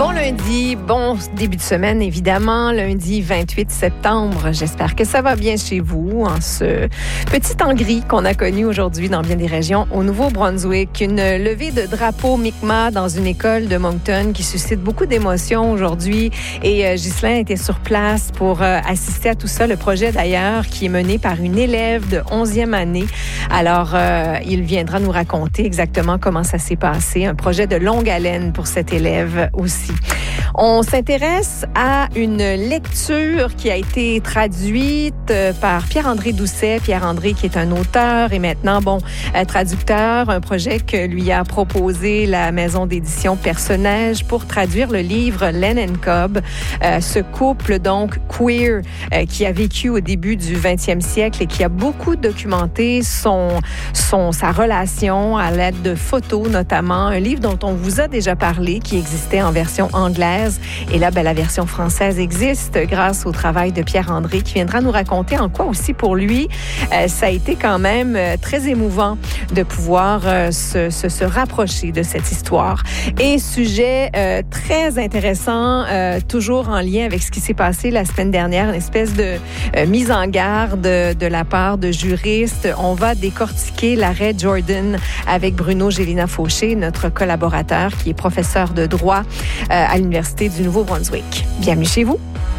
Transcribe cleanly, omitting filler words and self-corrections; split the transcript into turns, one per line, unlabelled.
Bon lundi, bon début de semaine évidemment, lundi 28 septembre. J'espère que ça va bien chez vous en ce petit temps gris qu'on a connu aujourd'hui dans bien des régions au Nouveau-Brunswick. Une levée de drapeau Mi'kmaq dans une école de Moncton qui suscite beaucoup d'émotions aujourd'hui et Ghislain était sur place pour assister à tout ça. Le projet d'ailleurs qui est mené par une élève de 11e année. Alors, il viendra nous raconter exactement comment ça s'est passé. Un projet de longue haleine pour cette élève aussi. On s'intéresse à une lecture qui a été traduite par Pierre-André Doucet. Pierre-André qui est un auteur et maintenant, traducteur. Un projet que lui a proposé la maison d'édition Personnage pour traduire le livre Len and Cobb. Ce couple, donc, queer, qui a vécu au début du 20e siècle et qui a beaucoup documenté sa relation à l'aide de photos, notamment. Un livre dont on vous a déjà parlé, qui existait en version anglaise. Et là, la version française existe grâce au travail de Pierre-André qui viendra nous raconter en quoi aussi pour lui, ça a été quand même très émouvant de pouvoir se rapprocher de cette histoire. Et sujet très intéressant, toujours en lien avec ce qui s'est passé la semaine dernière, une espèce de mise en garde de la part de juristes. On va décortiquer l'arrêt Jordan avec Bruno Gélina-Fauché, notre collaborateur qui est professeur de droit à l'Université du Nouveau-Brunswick. Bienvenue chez vous.